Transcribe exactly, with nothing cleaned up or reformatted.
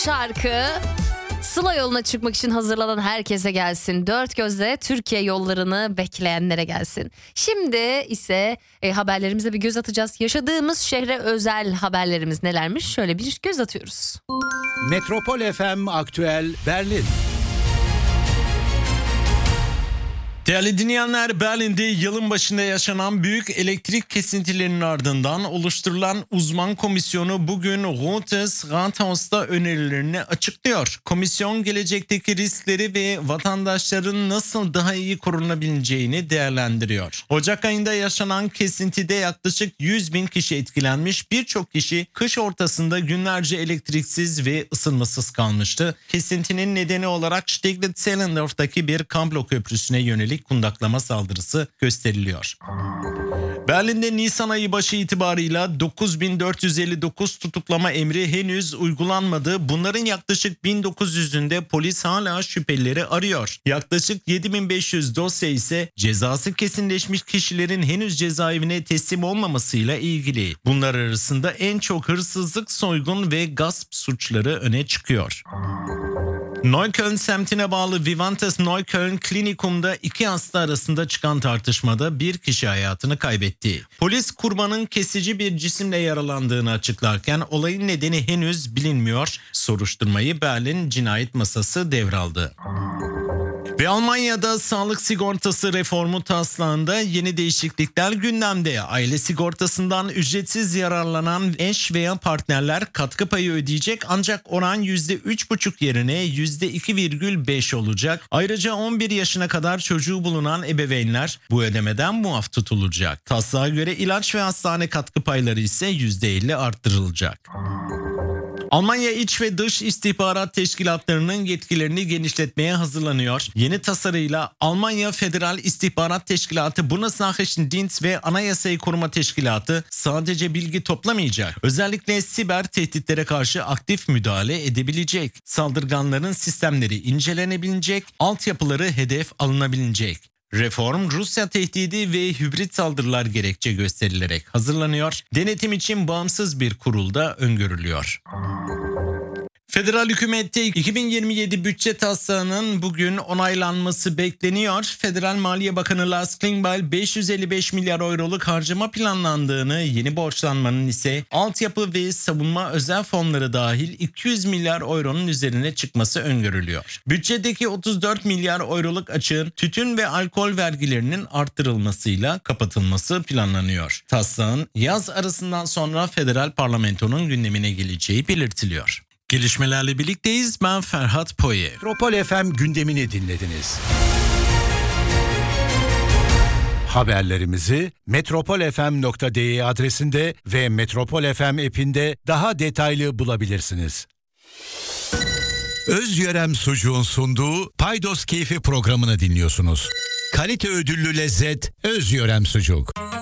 şarkı Sıla yoluna çıkmak için hazırlanan herkese gelsin. Dört gözle Türkiye yollarını bekleyenlere gelsin. Şimdi ise e, haberlerimize bir göz atacağız. Yaşadığımız şehre özel haberlerimiz nelermiş? Şöyle bir göz atıyoruz. Metropol F M Aktüel Berlin. Değerli dinleyenler, Berlin'de yılın başında yaşanan büyük elektrik kesintilerinin ardından oluşturulan uzman komisyonu bugün Rotes Rathaus'ta önerilerini açıklıyor. Komisyon gelecekteki riskleri ve vatandaşların nasıl daha iyi korunabileceğini değerlendiriyor. Ocak ayında yaşanan kesintide yaklaşık yüz bin kişi etkilenmiş, birçok kişi kış ortasında günlerce elektriksiz ve ısınmasız kalmıştı. Kesintinin nedeni olarak Steglitz-Zehlendorf'taki bir kablo köprüsüne yönelik kundaklama saldırısı gösteriliyor. Berlin'de Nisan ayı başı itibarıyla dokuz bin dört yüz elli dokuz tutuklama emri henüz uygulanmadı. Bunların yaklaşık bin dokuz yüzünde polis hala şüphelileri arıyor. Yaklaşık yedi bin beş yüz dosya ise cezası kesinleşmiş kişilerin henüz cezaevine teslim olmamasıyla ilgili. Bunlar arasında en çok hırsızlık, soygun ve gasp suçları öne çıkıyor. Neukölln semtine bağlı Vivantes Neukölln Klinikum'da iki hasta arasında çıkan tartışmada bir kişi hayatını kaybetti. Polis kurbanın kesici bir cisimle yaralandığını açıklarken olayın nedeni henüz bilinmiyor. Soruşturmayı Berlin Cinayet Masası devraldı. Ve Almanya'da sağlık sigortası reformu taslağında yeni değişiklikler gündemde. Aile sigortasından ücretsiz yararlanan eş veya partnerler katkı payı ödeyecek, ancak oran yüzde üç buçuk yerine yüzde iki virgül beş olacak. Ayrıca on bir yaşına kadar çocuğu bulunan ebeveynler bu ödemeden muaf tutulacak. Taslağa göre ilaç ve hastane katkı payları ise yüzde elli arttırılacak. Almanya İç ve Dış İstihbarat Teşkilatlarının yetkilerini genişletmeye hazırlanıyor. Yeni tasarıyla Almanya Federal İstihbarat Teşkilatı, Bundesnachrichtendienst ve Anayasayı Koruma Teşkilatı sadece bilgi toplamayacak, özellikle siber tehditlere karşı aktif müdahale edebilecek. Saldırganların sistemleri incelenebilecek, altyapıları hedef alınabilecek. Reform Rusya tehdidi ve hibrit saldırılar gerekçe gösterilerek hazırlanıyor. Denetim için bağımsız bir kurul da öngörülüyor. Federal hükümette iki bin yirmi yedi bütçe taslağının bugün onaylanması bekleniyor. Federal Maliye Bakanı Lars Klingbeil beş yüz elli beş milyar euroluk harcama planlandığını, yeni borçlanmanın ise altyapı ve savunma özel fonları dahil iki yüz milyar euronun üzerine çıkması öngörülüyor. Bütçedeki otuz dört milyar euroluk açığın tütün ve alkol vergilerinin arttırılmasıyla kapatılması planlanıyor. Taslağın yaz arasından sonra federal parlamentonun gündemine geleceği belirtiliyor. Gelişmelerle birlikteyiz. Ben Ferhat Poye. Metropol F M gündemini dinlediniz. Haberlerimizi metropol f m nokta d e adresinde ve Metropol F M app'inde daha detaylı bulabilirsiniz. Özyörem Sucuğun sunduğu Paydos Keyfi programını dinliyorsunuz. Kalite ödüllü lezzet Özyörem Sucuk.